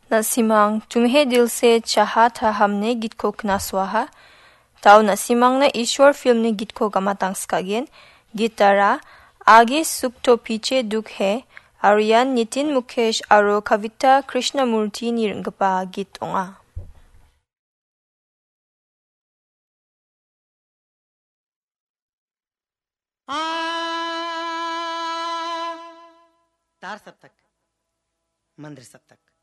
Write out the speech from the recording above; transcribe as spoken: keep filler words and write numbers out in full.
Nasimang तुम्हें दिल से चाहा था हमने गीत को kna swaha. Tau nasimang na ईश्वर फिल्म ने गीत को gamatang skagen. Gitara आगे सुख तो पीछे दुख है. आर्यन नितिन मुकेश आरो कविता कृष्णमूर्ति निरंगपा गीत ओंगा. तार सप्तक, मंद्र सप्तक.